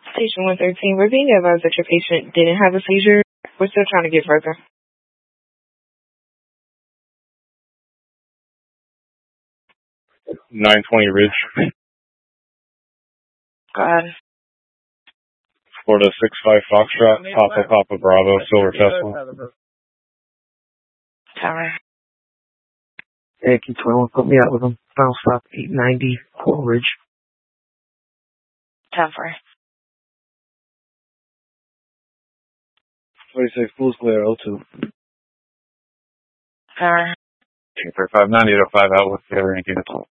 Station 113, we're being advised that your patient didn't have a seizure. We're still trying to get further. $920 Ridge. God. Florida 65 Foxtrot, Papa Bravo, Silver Tesla. Tower. Yankee 21, put me out with them. Final stop 890 Coral Ridge. Tower. 46 Full Square, 02. Tower. 3590 to 5 out with the other Yankee.